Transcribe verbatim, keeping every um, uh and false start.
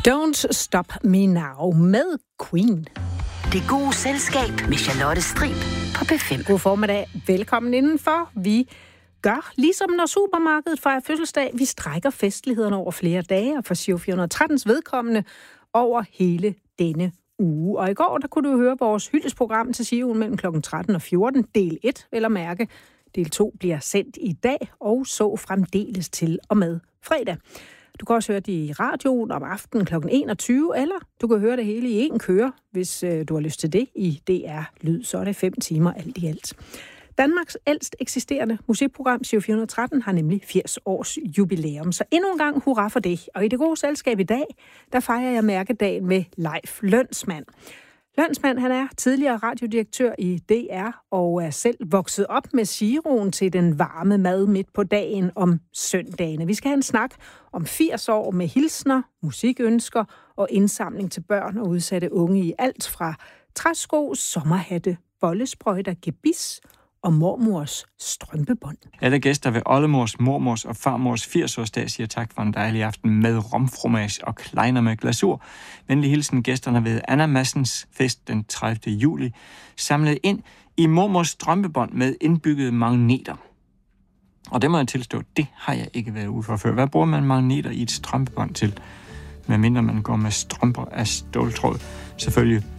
Don't Stop Me Now med Queen. Det gode selskab med Charlotte Strib på B fem. God formiddag. Velkommen indenfor. Vi gør, ligesom når supermarkedet fejrer fødselsdag, vi strækker festlighederne over flere dage, og for Giro fire hundrede og trettens vedkommende over hele denne uge. Og i går, der kunne du høre vores hyldesprogram til Giroen mellem klokken tretten og fjorten, del et, vel at mærke. Del to bliver sendt i dag, og så fremdeles til og med fredag. Du kan også høre det i radioen om aftenen klokken enogtyve, eller du kan høre det hele i en køre, hvis øh, du har lyst til det i D R Lyd. Så er det fem timer alt i alt. Danmarks ældst eksisterende musikprogram, Giro fire hundrede og tretten, har nemlig firs års jubilæum. Så endnu en gang hurra for det. Og i det gode selskab i dag, der fejrer jeg mærkedagen med Leif Lønsmand. Lønsmand, han er tidligere radiodirektør i D R og er selv vokset op med Giroen til den varme mad midt på dagen om søndagene. Vi skal have en snak om firs år med hilsner, musikønsker og indsamling til børn og udsatte unge i alt fra træsko, sommerhatte, bollesprøjter, gebis og mormors strømpebånd. Alle gæster ved oldemors, mormors og farmors firs-årsdag siger tak for en dejlig aften med romfromage og kleiner med glasur. Venlig hilsen gæsterne ved Anna Madsens fest den tredivte juli, samlet ind i mormors strømpebånd med indbyggede magneter. Og det må jeg tilstå, det har jeg ikke været ude for før. Hvad bruger man magneter i et strømpebånd til? Medmindre man går med strømper af ståltråd. Selvfølgelig